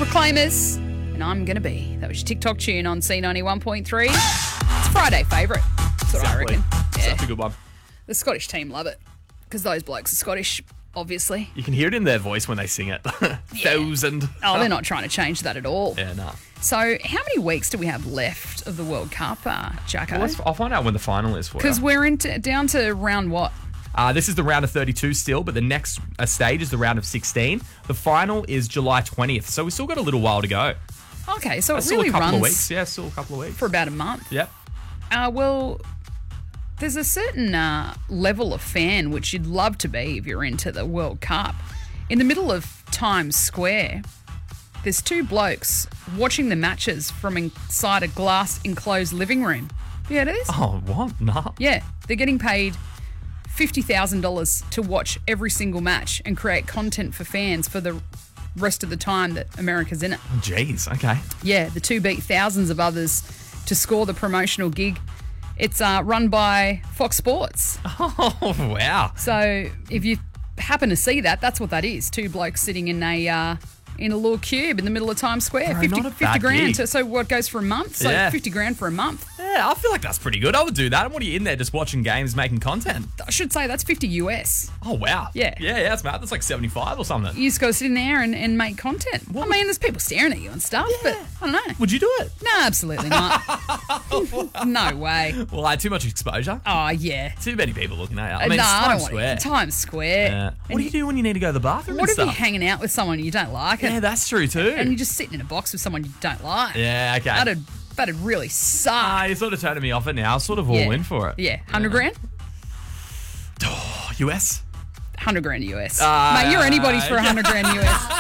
Reclaimers, and I'm Gonna Be. That was your TikTok tune on C91.3. It's a Friday favourite. That's what I reckon. Yeah. That's a good one. The Scottish team love it because those blokes are Scottish, obviously. You can hear it in their voice when they sing it. Thousand. Oh, they're not trying to change that at all. Yeah, no. So, how many weeks do we have left of the World Cup, Jacko? Well, I'll find out when the final is for you. Because we're down to round what? This is the round of 32 still, but the next stage is the round of 16. The final is July 20th, so we've still got a little while to go. Okay, so it Still really a couple runs of weeks. Yeah, still a couple of weeks. for about a month. Yep. Well, there's a certain level of fan which you'd love to be if you're into the World Cup. In the middle of Times Square, there's two blokes watching the matches from inside a glass enclosed living room. Have you heard of this? Oh, what? No. Yeah, they're getting paid $50,000 to watch every single match and create content for fans for the rest of the time that America's in it. Jeez, okay. Yeah, the two beat thousands of others to score the promotional gig. It's run by Fox Sports. Oh, wow. So if you happen to see that, that's what that is. Two blokes sitting in a little cube in the middle of Times Square. Bro, 50, not a 50 bad grand. gig. So what goes for a month? So Yeah. 50 grand for a month. Yeah, I feel like that's pretty good. I would do that. And what are you in there just watching games, making content? I should say that's 50 US. Oh, wow. Yeah. Yeah, that's mad. That's like 75 or something. You just got to sit in there and make content. I mean, there's people staring at you and stuff, but I don't know. Would you do it? No, absolutely not. No way. Well, too much exposure. Oh, yeah. Too many people looking at you. I mean, No, it's I Times don't Square. want to. Times Square. Yeah. What do you do when you need to go to the bathroom What and if you're stuff? hanging out with someone you don't like Yeah, that's true too. and you're just sitting in a box with someone you don't like? Yeah, okay. That'd really suck. You're sort of turning me off it now. I was sort of all in for it. Yeah, 100 grand? Oh, US? 100 grand US. Mate, you're anybody's for 100 grand US.